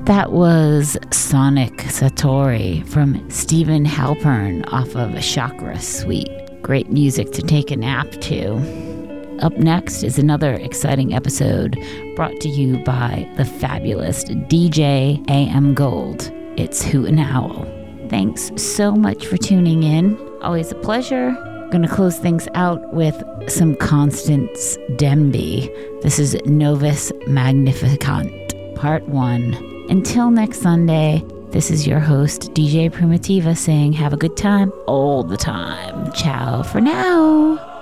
That was Sonic Satori from Stephen Halpern off of Chakra Suite. Great music to take a nap to. Up next is another exciting episode brought to you by the fabulous DJ AM Gold. It's Hoot and Owl. Thanks so much for tuning in. Always a pleasure. Going to close things out with some Constance Demby. This is Novus Magnificant, Part 1. Until next Sunday, this is your host, DJ Primitiva, saying have a good time all the time. Ciao for now.